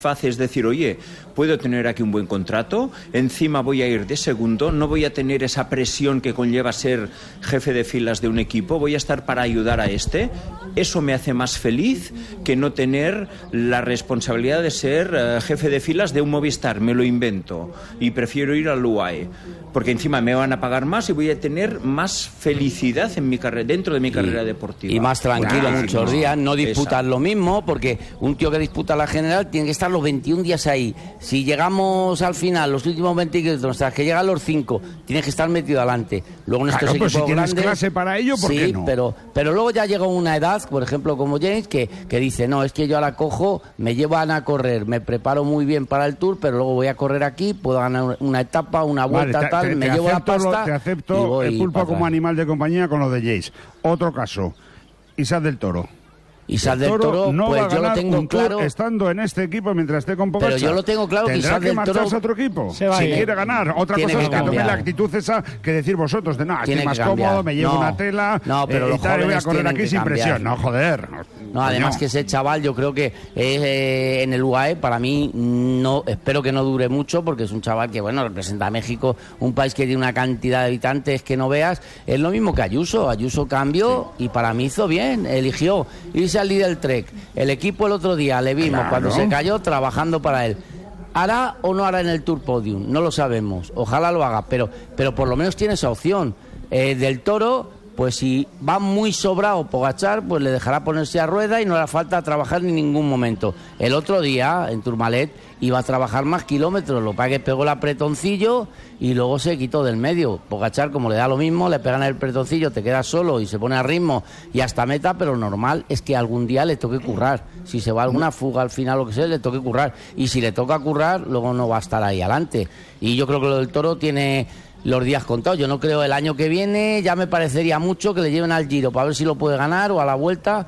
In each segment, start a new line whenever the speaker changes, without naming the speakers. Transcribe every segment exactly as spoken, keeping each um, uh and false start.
Es decir, oye, puedo tener aquí un buen contrato, encima voy a ir de segundo, no voy a tener esa presión que conlleva ser jefe de filas de un equipo, voy a estar para ayudar a este. Eso me hace más feliz que no tener la responsabilidad de ser uh, jefe de filas de un Movistar, me lo invento, y prefiero ir al U A E, porque encima me van a pagar más y voy a tener más felicidad en mi carrera, dentro de mi carrera
y,
deportiva.
Y más tranquilo
claro,
muchos
no,
días, no disputas
exacto.
lo mismo, porque un tío que disputa la general tiene que estar los veintiún días ahí. Si llegamos al final, los últimos veinte kilómetros, hasta que llegan los cinco, tienes que estar metido adelante. Luego en estos
claro,
equipos
pues si tienes
grandes,
clase para ello, ¿por
sí,
qué no?
pero, pero luego ya llega una edad, por ejemplo, como James, que, que dice, no, es que yo ahora cojo, me llevan a correr, me preparo muy bien para el Tour, pero luego voy a correr aquí, puedo ganar una etapa, una vuelta,
vale, te,
tal,
te,
me
te
llevo la
acepto
pasta.
Lo, te acepto el pulpo como animal de compañía con lo de Jace. Otro caso, Isaac del Toro.
Isaac del Toro,
no
pues
va a
yo lo
ganar
tengo
un tour
claro.
estando en este equipo mientras esté con Pogačar.
Pero yo lo tengo claro que
Tendrá
Isaac
que
del
marcharse
Toro
a otro equipo.
se va
si
a ir.
quiere ganar. Otra
Tiene
cosa es
que
que tome
cambiar.
la actitud esa que decir vosotros de no,
Tiene
estoy más
que cambiar.
cómodo, me llevo
no,
una tela
no, pero
eh,
los
y tal, y voy a
jóvenes
correr
tienen
aquí
que
sin
cambiar.
presión. No, joder.
No, además que ese chaval yo creo que eh, en el U A E para mí no, espero que no dure mucho, porque es un chaval que bueno representa a México, un país que tiene una cantidad de habitantes que no veas. Es lo mismo que Ayuso. Ayuso cambió sí. y para mí hizo bien, eligió irse al Lidl Trek. El equipo el otro día le vimos claro. cuando se cayó trabajando para él. ¿Hará o no hará en el Tour Podium? No lo sabemos, ojalá lo haga, pero, pero por lo menos tiene esa opción. Eh, del Toro, pues si va muy sobrado Pogačar, pues le dejará ponerse a rueda y no le hará falta trabajar en ningún momento. El otro día, en Tourmalet, iba a trabajar más kilómetros, lo que pasa es que pegó el apretoncillo y luego se quitó del medio. Pogačar, como le da lo mismo, le pegan el apretoncillo, te queda solo y se pone a ritmo y hasta meta, pero normal es que algún día le toque currar. Si se va alguna fuga al final, lo que sea, le toque currar. Y si le toca currar, luego no va a estar ahí adelante. Y yo creo que lo del Toro tiene los días contados. Yo no creo el año que viene, ya me parecería mucho que le lleven al Giro para ver si lo puede ganar o a la Vuelta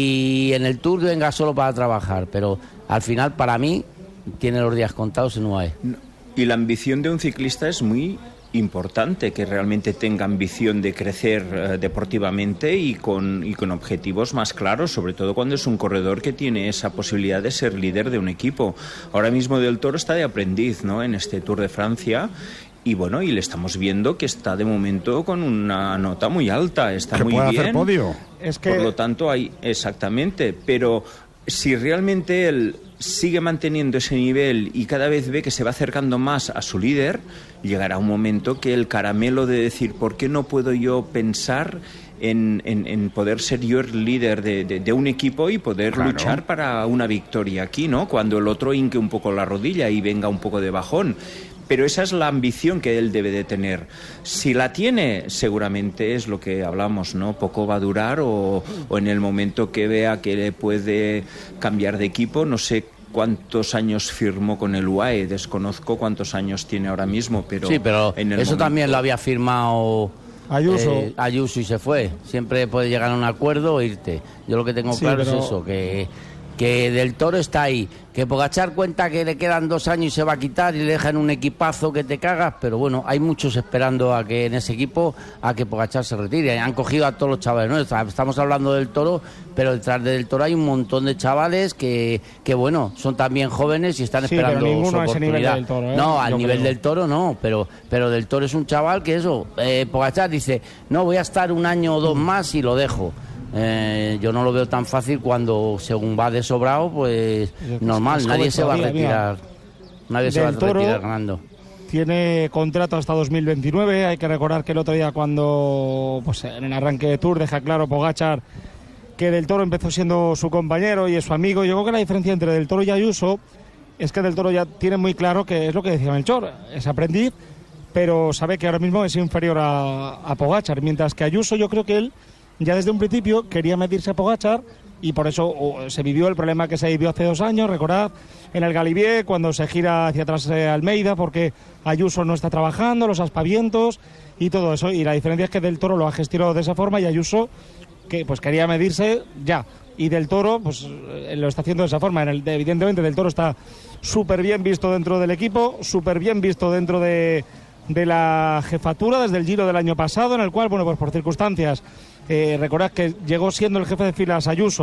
y en el Tour venga solo para trabajar, pero al final para mí tiene los días contados en U A E.
Y la ambición de un ciclista es muy importante, que realmente tenga ambición de crecer eh, deportivamente y con, y con objetivos más claros, sobre todo cuando es un corredor que tiene esa posibilidad de ser líder de un equipo. Ahora mismo Del Toro está de aprendiz, ¿no?, en este Tour de Francia. Y bueno, y le estamos viendo que está de momento con una nota muy alta, está
que
muy
puede
bien.
Hacer podio.
Es que...
Por lo tanto, hay exactamente, pero si realmente él sigue manteniendo ese nivel y cada vez ve que se va acercando más a su líder, llegará un momento que el caramelo de decir, ¿por qué no puedo yo pensar en, en, en poder ser yo el líder de, de, de un equipo y poder claro. luchar para una victoria aquí, ¿no? Cuando el otro hinque un poco la rodilla y venga un poco de bajón. Pero esa es la ambición que él debe de tener. Si la tiene, seguramente es lo que hablamos, ¿no? Poco va a durar o, o en el momento que vea que le puede cambiar de equipo, no sé cuántos años firmó con el U A E, desconozco cuántos años tiene ahora mismo, pero...
Sí, pero
en el
eso
momento...
también lo había firmado...
Ayuso.
Eh, Ayuso y se fue. Siempre puede llegar a un acuerdo o irte. Yo lo que tengo
sí,
claro
pero...
es eso, que... que Del Toro está ahí, que Pogačar cuenta que le quedan dos años y se va a quitar y le dejan un equipazo que te cagas, pero bueno, hay muchos esperando a que en ese equipo a que Pogačar se retire. Han cogido a todos los chavales, ¿no? Estamos hablando del Toro, pero detrás del Toro hay un montón de chavales que, que bueno, son también jóvenes y están
sí,
esperando
pero ninguno
su
a ese nivel
oportunidad.
del Toro, ¿eh?
No, al
Yo
nivel
creo.
del Toro no, pero, pero del Toro es un chaval que eso, eh, Pogačar dice, no, voy a estar un año o dos más y lo dejo. Eh, yo no lo veo tan fácil cuando según va de sobrado, pues normal, nadie se va a retirar, nadie se va a retirar ganando.
Tiene contrato hasta dos mil veintinueve. Hay que recordar que el otro día cuando pues en el arranque de Tour deja claro Pogačar que Del Toro empezó siendo su compañero y es su amigo. Yo creo que la diferencia entre Del Toro y Ayuso es que Del Toro ya tiene muy claro que es lo que decía Melchor, es aprendiz, pero sabe que ahora mismo es inferior a, a Pogačar, mientras que Ayuso yo creo que él ya desde un principio quería medirse a Pogačar y por eso oh, se vivió el problema que se vivió hace dos años, recordad, en el Galibier, cuando se gira hacia atrás eh, Almeida porque Ayuso no está trabajando, los aspavientos y todo eso. Y la diferencia es que Del Toro lo ha gestionado de esa forma y Ayuso que pues quería medirse ya. Y Del Toro pues eh, lo está haciendo de esa forma. En el, de, evidentemente Del Toro está súper bien visto dentro del equipo, súper bien visto dentro de, de la jefatura desde el Giro del año pasado, en el cual, bueno, pues por circunstancias... Eh, recordad que llegó siendo el jefe de filas Ayuso,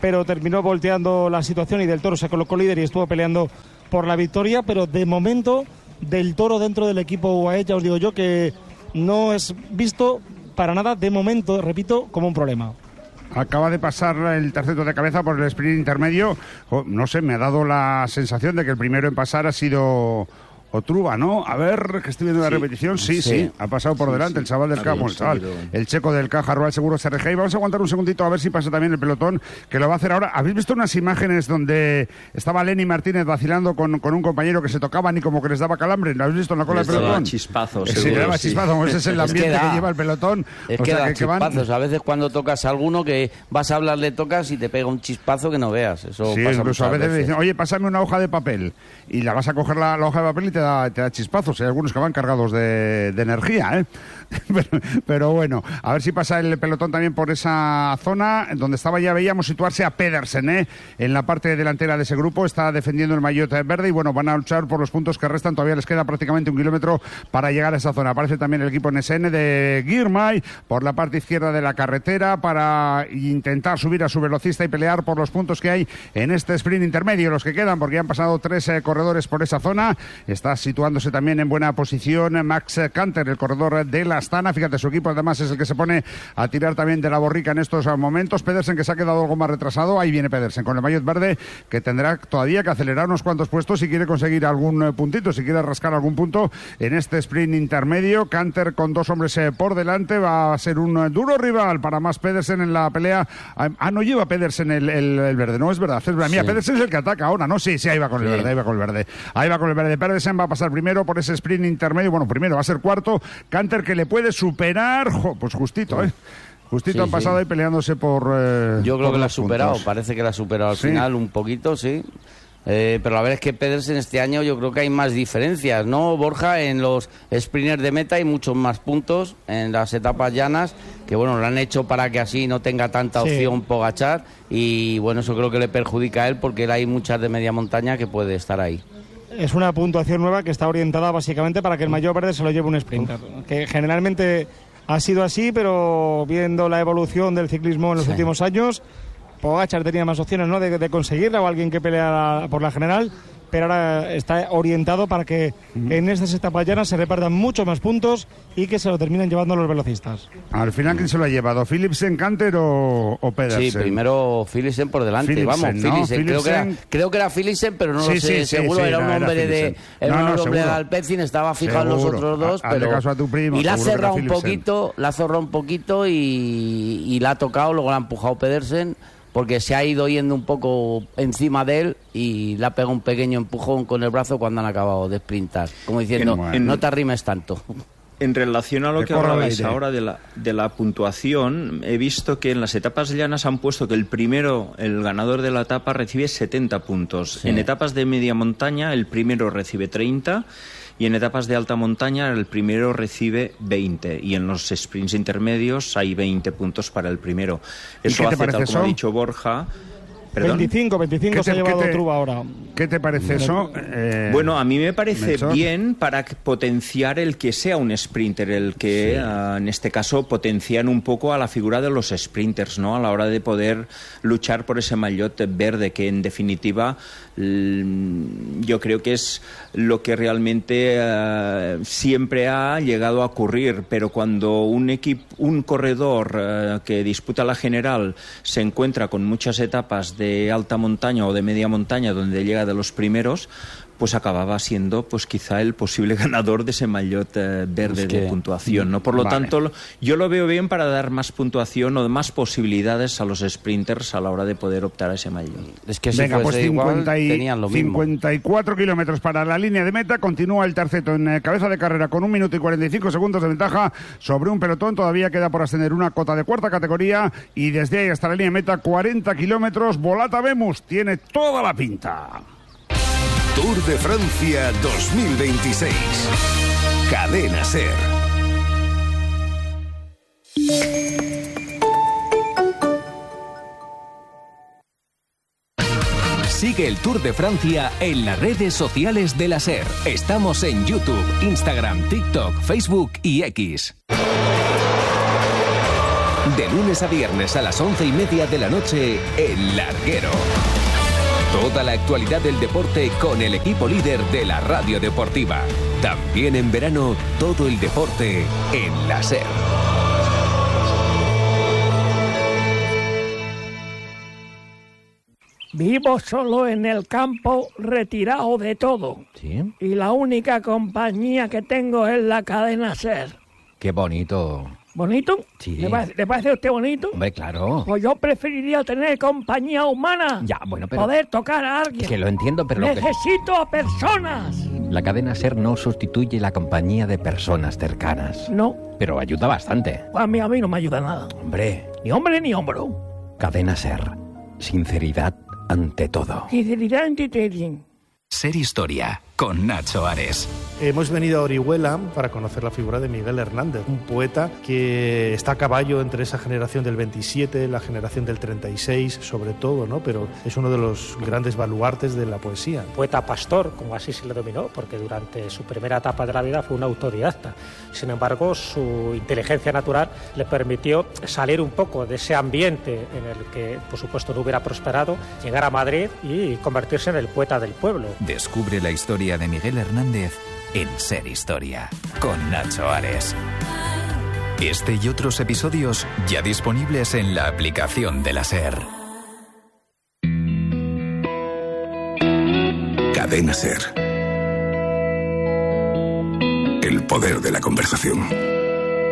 pero terminó volteando la situación y Del Toro se colocó líder y estuvo peleando por la victoria, pero de momento Del Toro dentro del equipo U A E, ya os digo yo que no es visto para nada de momento, repito, como un problema.
Acaba de pasar el tercero de cabeza por el sprint intermedio. Oh, no sé, me ha dado la sensación de que el primero en pasar ha sido Otruba, ¿no? A ver, que estoy viendo la sí, repetición. Sí, sí, sí, ha pasado por sí, delante sí. el chaval del campo, el chaval, el checo del Caja Rural Seguros R G. Y vamos a aguantar un segundito a ver si pasa también el pelotón, que lo va a hacer ahora. ¿Habéis visto unas imágenes donde estaba Lenny Martínez vacilando con, con un compañero que se tocaban y como que les daba calambre? ¿Lo habéis visto en la cola del pelotón?
Chispazos,
sí, le daba chispazos. Ese es el ambiente es que, que lleva el pelotón.
Es o que sea, da que, chispazos. Que van... A veces cuando tocas a alguno que vas a hablarle, tocas y te pega un chispazo que no veas. Eso
sí,
pasa
incluso a veces,
veces
le dicen, oye, pásame una hoja de papel. Y la vas a coger la, la hoja de papel y te da, te da chispazos. Hay algunos que van cargados de, de energía, ¿eh? pero, pero bueno, a ver si pasa el pelotón también por esa zona donde estaba, ya veíamos situarse a Pedersen, ¿eh? En la parte delantera de ese grupo, está defendiendo el maillot verde y bueno, van a luchar por los puntos que restan, todavía les queda prácticamente un kilómetro para llegar a esa zona. Aparece también el equipo N S N de Girmay por la parte izquierda de la carretera para intentar subir a su velocista y pelear por los puntos que hay en este sprint intermedio, los que quedan, porque ya han pasado tres eh, corredores por esa zona. Está situándose también en buena posición Max Canter, el corredor de la Astana. Fíjate, su equipo además es el que se pone a tirar también de la borrica en estos momentos. Pedersen, que se ha quedado algo más retrasado. Ahí viene Pedersen con el maillot verde, que tendrá todavía que acelerar unos cuantos puestos si quiere conseguir algún puntito, si quiere rascar algún punto en este sprint intermedio. Canter con dos hombres eh, por delante va a ser un duro rival para más Pedersen en la pelea. Ah, no lleva Pedersen el, el, el verde, no es verdad. Es verdad. Mira, sí. Pedersen es el que ataca ahora, ¿no? Sí, sí, ahí va con el sí. verde, ahí va con el verde. Ahí va con el verde. Pedersen va a pasar primero por ese sprint intermedio, bueno, primero va a ser cuarto. Canter, que le puede superar, jo, pues justito, ¿eh? Justito sí, han pasado sí. ahí peleándose por eh,
yo creo
por
que la ha superado,
puntos.
Parece que la ha superado al
¿Sí?
final un poquito, sí. Eh, pero la verdad es que Pedersen este año yo creo que hay más diferencias, ¿no, Borja? En los sprinters de meta hay muchos más puntos en las etapas llanas, que bueno, lo han hecho para que así no tenga tanta opción sí. Pogačar, y bueno, eso creo que le perjudica a él porque él hay muchas de media montaña que puede estar ahí.
Es una puntuación nueva que está orientada básicamente para que el maillot verde se lo lleve un sprinter, que generalmente ha sido así, pero viendo la evolución del ciclismo en los sí. últimos años, Pogačar tenía más opciones, ¿no?, de, de conseguirla, o alguien que pelea por la general, pero ahora está orientado para que uh-huh. en estas etapas llanas se repartan muchos más puntos y que se lo terminen llevando los velocistas.
Al final, ¿quién se lo ha llevado? ¿Philipsen, Canter o, o Pedersen?
Sí, primero Philipsen por delante.
Philipsen,
Vamos,
¿no?
Philipsen. Creo, que era, creo que era Philipsen, pero no sí, lo sé. Sí, seguro sí, era un hombre era de era no, no, un hombre de Alpecin, estaba fijado en los otros dos,
a,
pero
caso a tu primo,
y la ha cerrado un poquito, la ha cerrado un poquito y, y la ha tocado, luego la ha empujado Pedersen, porque se ha ido yendo un poco encima de él y le ha pegado un pequeño empujón con el brazo cuando han acabado de sprintar, como diciendo, en, no te arrimes tanto.
En relación a lo que hablabais ahora de la, de la puntuación, he visto que en las etapas llanas han puesto que el primero, el ganador de la etapa, recibe setenta puntos. Sí. En etapas de media montaña, el primero recibe treinta. Y en etapas de alta montaña el primero recibe veinte y en los sprints intermedios hay veinte puntos para el primero. Eso hace, tal como ha dicho Borja... ¿Perdón?
veinticinco, veinticinco se ha llevado Truba ahora.
¿Qué te parece eso?
Eh, bueno, a mí me parece Melchor. bien para potenciar el que sea un sprinter, el que sí. uh, en este caso potencian un poco a la figura de los sprinters, ¿no? A la hora de poder luchar por ese maillot verde, que en definitiva l- yo creo que es lo que realmente uh, siempre ha llegado a ocurrir, pero cuando un equipo, un corredor uh, que disputa la general se encuentra con muchas etapas de de alta montaña o de media montaña donde llega de los primeros, pues acababa siendo pues quizá el posible ganador de ese maillot eh, verde es que... de puntuación, ¿no? Por lo vale. tanto, yo lo veo bien para dar más puntuación o más posibilidades a los sprinters a la hora de poder optar a ese maillot.
Es que si
Venga, pues cincuenta y,
igual, tenían lo mismo.
cincuenta y cuatro kilómetros para la línea de meta. Continúa el terceto en eh, cabeza de carrera con un minuto y cuarenta y cinco segundos de ventaja sobre un pelotón. Todavía queda por ascender una cota de cuarta categoría y desde ahí hasta la línea de meta cuarenta kilómetros. Volata Vemus tiene toda la pinta.
Tour de Francia dos mil veintiséis. Cadena SER. Sigue el Tour de Francia en las redes sociales de la SER. Estamos en YouTube, Instagram, TikTok, Facebook y X. De lunes a viernes a las once y media de la noche, El Larguero. Toda la actualidad del deporte con el equipo líder de la radio deportiva. También en verano, todo el deporte en la SER.
Vivo solo en el campo, retirado de todo.
¿Sí?
Y la única compañía que tengo es la cadena SER.
Qué bonito.
¿Bonito?
Sí.
¿Le parece, ¿le parece a usted bonito?
Hombre, claro.
Pues yo preferiría tener compañía humana.
Ya, bueno, pero...
Poder tocar a alguien.
Que lo entiendo, pero... Lo que...
Necesito a personas.
La cadena SER no sustituye la compañía de personas cercanas.
No.
Pero ayuda bastante.
A mí, a mí no me ayuda nada.
Hombre.
Ni hombre ni hombro.
Cadena SER. Sinceridad ante todo.
Sinceridad ante todo.
SER Historia, con Nacho Ares.
Hemos venido a Orihuela para conocer la figura de Miguel Hernández, un poeta que está a caballo entre esa generación del veintisiete, la generación del treinta y seis, sobre todo, ¿no? Pero es uno de los grandes baluartes de la poesía.
Poeta pastor, como así se le denominó, porque durante su primera etapa de la vida fue un autodidacta. Sin embargo, su inteligencia natural le permitió salir un poco de ese ambiente en el que, por supuesto, no hubiera prosperado, llegar a Madrid y convertirse en el poeta del pueblo.
Descubre la historia de Miguel Hernández en SER Historia, con Nacho Ares. Este y otros episodios ya disponibles en la aplicación de la SER.
Cadena SER. El poder de la conversación.